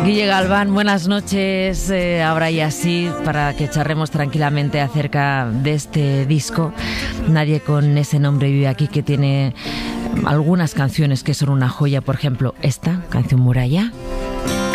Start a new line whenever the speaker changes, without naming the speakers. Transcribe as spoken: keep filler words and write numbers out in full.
Guille Galván, buenas noches. Eh, ahora y así, para que charremos tranquilamente acerca de este disco. Nadie con ese nombre vive aquí, que tiene algunas canciones que son una joya. Por ejemplo, esta canción Muralla.